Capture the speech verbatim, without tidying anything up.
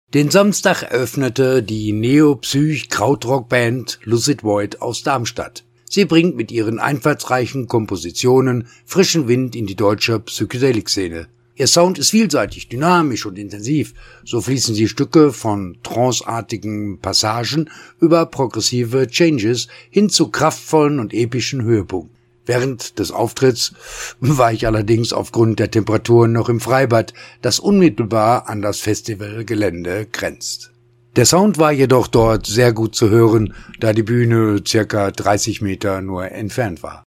Den Samstag eröffnete die Neo-Psych-Krautrock-Band Lucid Void aus Darmstadt. Sie bringt mit ihren einfallsreichen Kompositionen frischen Wind in die deutsche Psychedelik-Szene. Ihr Sound ist vielseitig, dynamisch und intensiv. So fließen die Stücke von tranceartigen Passagen über progressive Changes hin zu kraftvollen und epischen Höhepunkten. Während des Auftritts war ich allerdings aufgrund der Temperaturen noch im Freibad, das unmittelbar an das Festivalgelände grenzt. Der Sound war jedoch dort sehr gut zu hören, da die Bühne circa dreißig Meter nur entfernt war.